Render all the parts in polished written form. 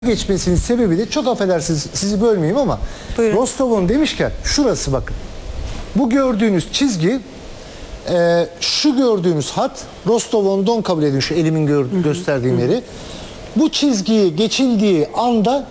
geçmesinin sebebi de, çok affedersiniz sizi bölmeyeyim ama, Buyurun. Rostov'un demişken şurası bakın. Bu gördüğünüz çizgi, şu gördüğünüz hat Rostov'un kabul edin, şu elimin gösterdiğim yeri. Bu çizgiyi geçildiği anda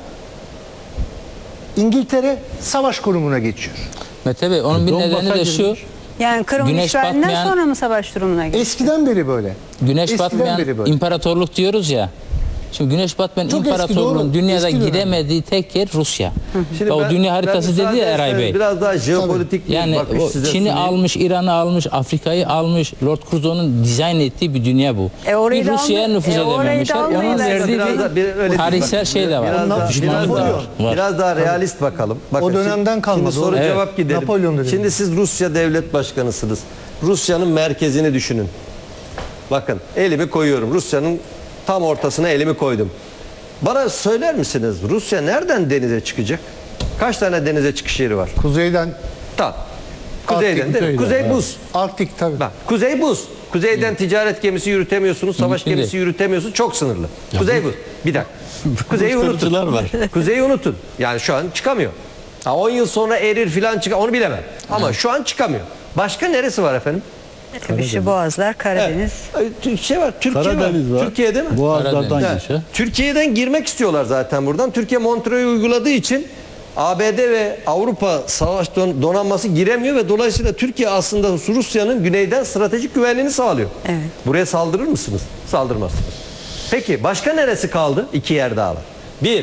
İngiltere savaş konumuna geçiyor. Mete Bey, onun bir nedeni de şu. Yani Kırım Güneş işgalinden batmayan- sonra mı savaş durumuna geçti? Eskiden beri böyle. Güneş Eskiden batmayan beri böyle. imparatorluk diyoruz ya. Şimdi güneş batmayan Çok eski, imparatorluğun doğru. dünyada Eski dönem. gidemediği tek yer Rusya. Şimdi O dünya ben haritası dedi ya Eray Bey. Biraz daha jeopolitik bir Yani bakış o size Çin'i sunayım. almış, İran'ı almış, Afrika'yı almış. Lord Curzon'un dizayn ettiği bir dünya bu. Orayı Bir da Rusya'ya almayı- nüfuz orayı da edememişler. almayı Yalnız verdi. verdiği Biraz da öyle tarihsel şey de var. Biraz daha, Var. biraz daha realist bakalım. Bakın, O dönemden şimdi, kalmadı. Şimdi soru Evet. cevap gidelim. Napolyon dönemi. Şimdi siz Rusya devlet başkanısınız. Rusya'nın merkezini düşünün. Bakın, elimi koyuyorum. Rusya'nın tam ortasına elimi koydum. Bana söyler misiniz, Rusya nereden denize çıkacak? Kaç tane denize çıkış yeri var? Kuzeyden, Tamam. Kuzeyden değil mi? Kuzey buz. Arktik tabii. Bak, kuzey buz. Kuzeyden ticaret gemisi yürütemiyorsunuz, savaş Mümkün gemisi değil. yürütemiyorsunuz. Çok sınırlı. Kuzey buz. Bir dakika. Kuzeyi unutun. var. Kuzeyi unutun. Yani şu an çıkamıyor. 10 yıl sonra erir filan çıkar. Onu bilemem. Ama şu an çıkamıyor. Başka neresi var efendim? Tabii şu Boğazlar, Karadeniz. Şey var. Türkiye Karadeniz var. Türkiye değil mi? Boğazlardan Karadeniz. geçer. Türkiye'den girmek istiyorlar zaten buradan. Türkiye Montreux'u uyguladığı için ABD ve Avrupa savaş donanması giremiyor ve dolayısıyla Türkiye aslında Rusya'nın güneyden stratejik güvenliğini sağlıyor. Evet. Buraya saldırır mısınız? Saldırmazsınız. Peki başka neresi kaldı? 2 yer daha var. Bir,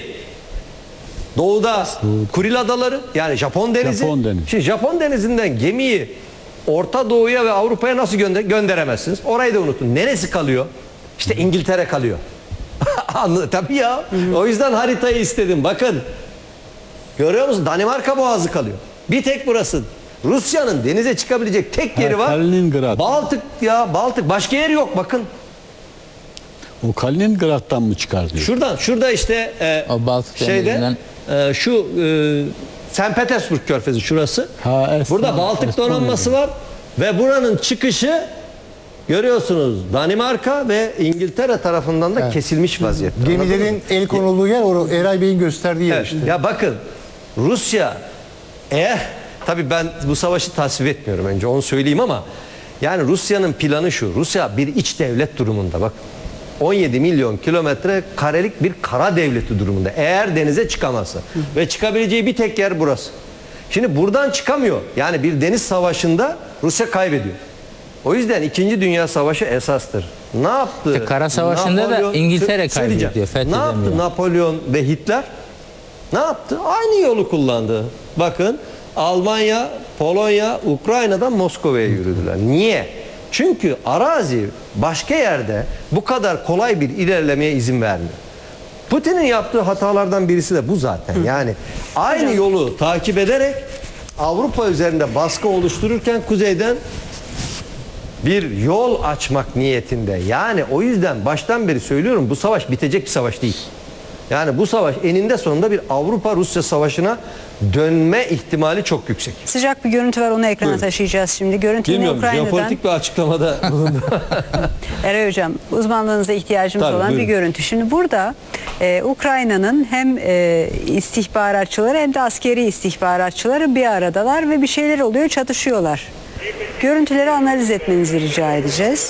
doğuda Kuril Adaları, yani Japon Denizi. Japon Denizi. Şimdi Japon Denizi'nden gemiyi Orta Doğu'ya ve Avrupa'ya nasıl gönderemezsiniz? Orayı da unutun. Neresi kalıyor? İşte İngiltere kalıyor. Tabii ya. O yüzden haritayı istedim. Bakın. Görüyor musun? Danimarka Boğazı kalıyor. Bir tek burası. Rusya'nın denize çıkabilecek tek yeri var. Kaliningrad. Baltık ya, Baltık. Başka yer yok, bakın. O Kaliningrad'dan mı çıkar diyor. Şurada işte O Baltık şeyde Denizi'nden- şu St. Petersburg Körfezi şurası. Ha, Burada Baltık Estonya. donanması var ve buranın çıkışı görüyorsunuz Danimarka ve İngiltere tarafından da kesilmiş vaziyette. Anladın mı? Gemilerin el konulduğu yer, o Eray Bey'in gösterdiği yer Evet. işte. Ya bakın, Rusya tabii ben bu savaşı tasvip etmiyorum, önce onu söyleyeyim, ama yani Rusya'nın planı şu. Rusya bir iç devlet durumunda, bak. 17 milyon kilometre karelik bir kara devleti durumunda. Eğer denize çıkamazsa ve çıkabileceği bir tek yer burası. Şimdi buradan çıkamıyor. Yani bir deniz savaşında Rusya kaybediyor. O yüzden 2. Dünya Savaşı esastır. Ne yaptı? İşte Kara Savaşı'nda da İngiltere Söyleyeceğim. kaybediyor, fethedemiyor. Ne yaptı Napolyon ve Hitler? Ne yaptı? Aynı yolu kullandı. Bakın, Almanya, Polonya, Ukrayna'dan Moskova'ya yürüdüler. Niye? Çünkü arazi başka yerde bu kadar kolay bir ilerlemeye izin vermiyor. Putin'in yaptığı hatalardan birisi de bu zaten. Yani aynı yolu takip ederek Avrupa üzerinde baskı oluştururken kuzeyden bir yol açmak niyetinde. Yani o yüzden baştan beri söylüyorum, bu savaş bitecek bir savaş değil. Yani bu savaş eninde sonunda bir Avrupa-Rusya savaşına dönme ihtimali çok yüksek. Sıcak bir görüntü var, onu ekrana taşıyacağız şimdi. Görüntü yine Bilmiyorum, Ukrayna'dan. jeopolitik bir açıklamada bulundu. Eray Hocam, uzmanlığınıza ihtiyacımız Tabii, olan buyurun. bir görüntü. Şimdi burada Ukrayna'nın hem istihbaratçıları hem de askeri istihbaratçıları bir aradalar ve bir şeyler oluyor, çatışıyorlar. Görüntüleri analiz etmenizi rica edeceğiz.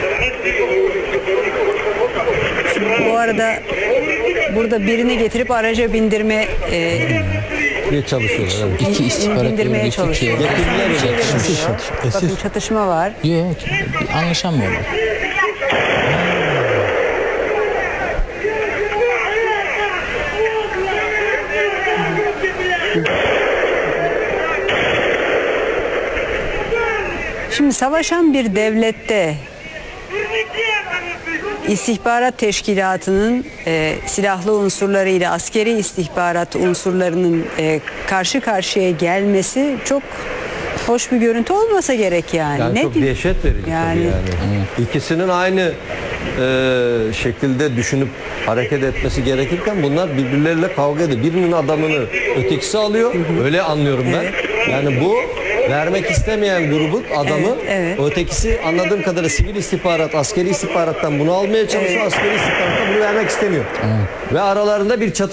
Şimdi bu arada burada birini getirip araca bindirme diye çalışıyorlar. Evet. İki istihbarat indirmeye örgütü çalışıyor. Türkiye'de. Getirdiler Bakın, bakın çatışma var. Yok, anlaşamıyorlar. Şimdi savaşan bir devlette istihbarat teşkilatının silahlı unsurlarıyla askeri istihbarat unsurlarının karşı karşıya gelmesi çok hoş bir görüntü olmasa gerek yani. Yani çok diyeyim? dehşet verici Yani- tabii yani. İkisinin aynı şekilde düşünüp hareket etmesi gerekirken bunlar birbirleriyle kavga ediyor. Birinin adamını ötekisi alıyor. Öyle anlıyorum ben. Yani bu vermek istemeyen grubun adamı, Evet. ötekisi anladığım kadarıyla sivil askeri istihbarattan bunu almaya çalışıyor. Askeri istihbarattan bunu vermek istemiyor. Ve aralarında bir çatışma